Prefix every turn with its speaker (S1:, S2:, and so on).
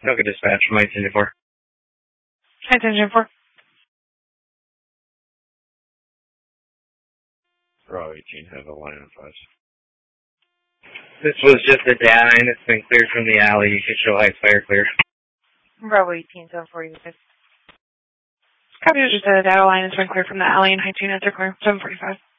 S1: No good dispatch from 1924.
S2: 1924.
S1: Row 18 have a line of 5. This was just a data line. It's been cleared from the alley. You should show heights fire clear.
S2: Bravo 18, 745. Copy, just a data line has been cleared from the alley and heights units are clear. 745.